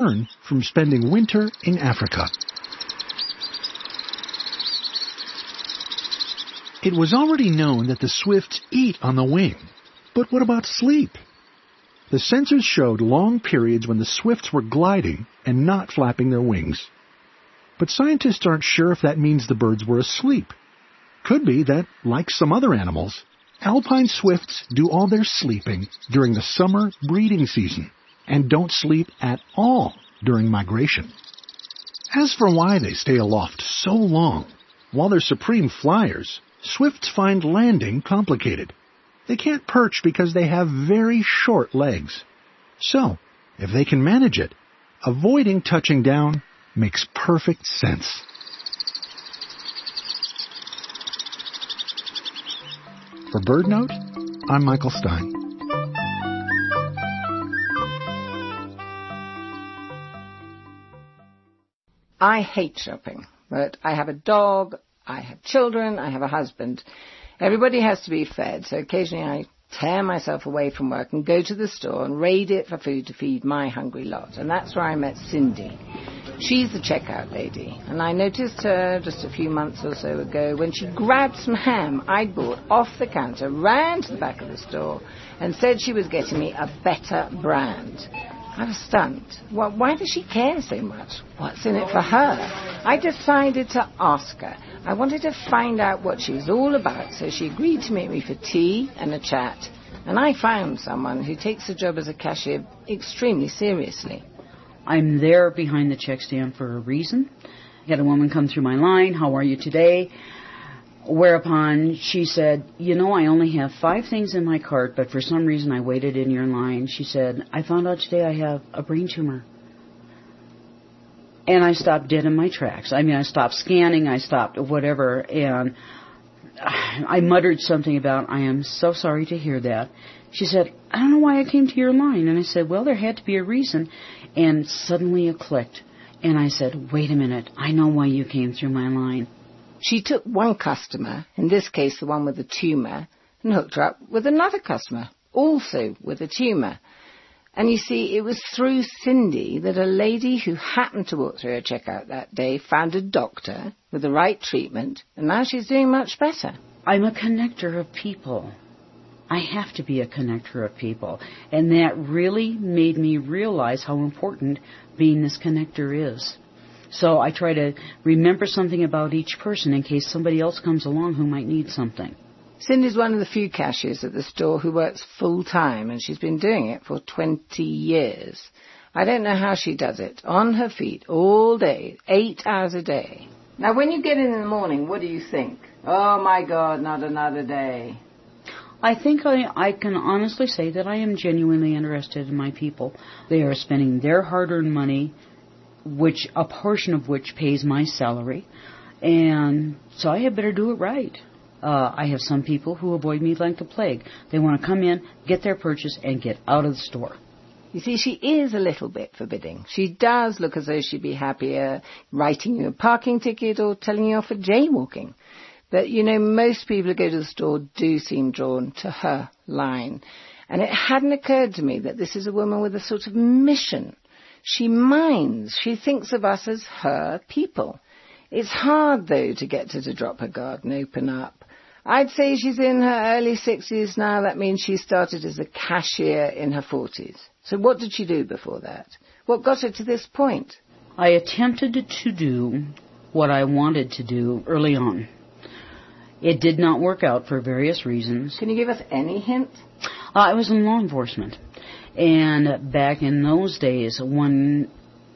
return from spending winter in Africa. It was already known that the swifts eat on the wing. But what about sleep? The sensors showed long periods when the swifts were gliding and not flapping their wings. But scientists aren't sure if that means the birds were asleep. Could be that, like some other animals, alpine swifts do all their sleeping during the summer breeding season and don't sleep at all during migration. As for why they stay aloft so long, while they're supreme flyers, swifts find landing complicated. They can't perch because they have very short legs. So, if they can manage it, avoiding touching down makes perfect sense. For BirdNote, I'm Michael Stein. I hate shopping, but I have a dog, I have children, I have a husband. Everybody has to be fed, so occasionally I tear myself away from work and go to the store and raid it for food to feed my hungry lot. And that's where I met Cindy. She's the checkout lady, and I noticed her just a few months or so ago when she grabbed some ham I'd bought off the counter, ran to the back of the store, and said she was getting me a better brand. I was stunned. Well, why does she care so much? What's in it for her? I decided to ask her. I wanted to find out what she was all about, so she agreed to meet me for tea and a chat. And I found someone who takes the job as a cashier extremely seriously. I'm there behind the check stand for a reason. I had a woman come through my line, "How are you today?" Whereupon she said, I only have 5 things in my cart, but for some reason I waited in your line. She said, "I found out today I have a brain tumor." And I stopped dead in my tracks. I stopped scanning, I stopped whatever, and I muttered something about, "I am so sorry to hear that." She said, "I don't know why I came to your line." And I said, "Well, there had to be a reason." And suddenly it clicked. And I said, "Wait a minute, I know why you came through my line." She took one customer, in this case the one with the tumour, and hooked her up with another customer, also with a tumour. And you see, it was through Cindy that a lady who happened to walk through her checkout that day found a doctor with the right treatment, and now she's doing much better. I'm a connector of people. I have to be a connector of people. And that really made me realize how important being this connector is. So I try to remember something about each person in case somebody else comes along who might need something. Cindy's one of the few cashiers at the store who works full-time, and she's been doing it for 20 years. I don't know how she does it. On her feet all day, 8 hours a day. Now, when you get in the morning, what do you think? Oh, my God, not another day. I think I can honestly say that I am genuinely interested in my people. They are spending their hard-earned money, a portion of which pays my salary, and so I had better do it right. I have some people who avoid me like the plague. They want to come in, get their purchase, and get out of the store. You see, she is a little bit forbidding. She does look as though she'd be happier writing you a parking ticket or telling you off for jaywalking. But, most people who go to the store do seem drawn to her line. And it hadn't occurred to me that this is a woman with a sort of mission. She minds. She thinks of us as her people. It's hard, though, to get her to drop her guard and open up. I'd say she's in her early 60s now. That means she started as a cashier in her 40s. So what did she do before that? What got her to this point? I attempted to do what I wanted to do early on. It did not work out for various reasons. Can you give us any hint? I was in law enforcement. And back in those days, one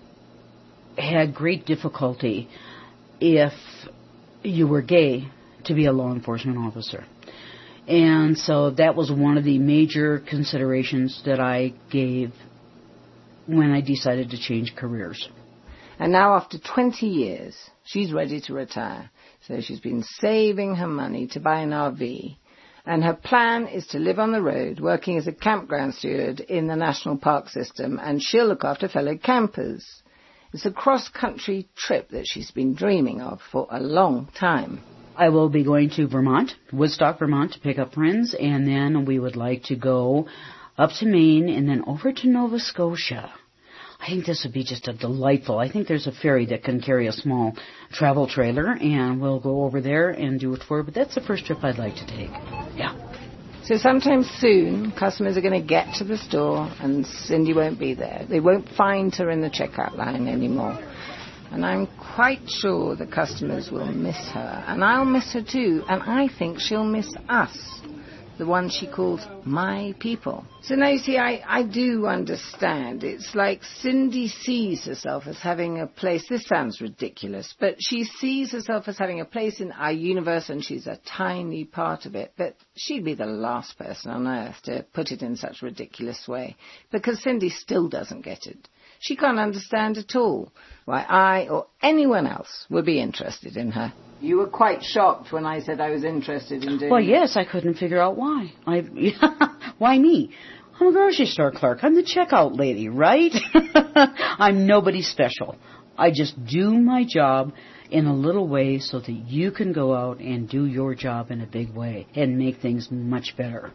had great difficulty if you were gay to be a law enforcement officer. And so that was one of the major considerations that I gave when I decided to change careers. And now after 20 years, she's ready to retire. So she's been saving her money to buy an RV. And her plan is to live on the road, working as a campground steward in the national park system, and she'll look after fellow campers. It's a cross-country trip that she's been dreaming of for a long time. I will be going to Vermont, Woodstock, Vermont, to pick up friends, and then we would like to go up to Maine and then over to Nova Scotia. I think this would be just a delightful. I think there's a ferry that can carry a small travel trailer, and we'll go over there and do it for her. But that's the first trip I'd like to take. Yeah. So sometime soon, customers are going to get to the store and Cindy won't be there. They won't find her in the checkout line anymore. And I'm quite sure the customers will miss her. And I'll miss her too. And I think she'll miss us, the ones she calls my people. So now you see, I do understand. It's like Cindy sees herself as having a place. This sounds ridiculous, but she sees herself as having a place in our universe, and she's a tiny part of it. But she'd be the last person on earth to put it in such a ridiculous way, because Cindy still doesn't get it. She can't understand at all why I or anyone else would be interested in her. You were quite shocked when I said I was interested in doing Well, yes, I couldn't figure out why. Why me? I'm a grocery store clerk. I'm the checkout lady, right? I'm nobody special. I just do my job in a little way so that you can go out and do your job in a big way and make things much better.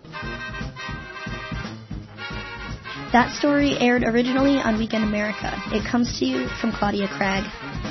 That story aired originally on Weekend America. It comes to you from Claudia Craig.